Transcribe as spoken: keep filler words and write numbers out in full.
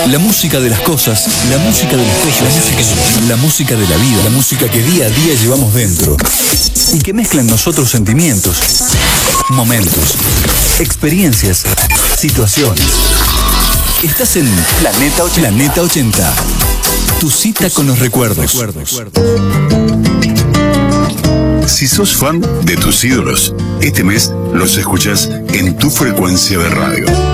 La música de las cosas, la música de las cosas, la música, la música de la vida, la música que día a día llevamos dentro y que mezcla en nosotros sentimientos, momentos, experiencias, situaciones. Estás en Planeta ochenta. Planeta ochenta. Tu cita con los recuerdos. Si sos fan de tus ídolos, este mes los escuchás en tu frecuencia de radio.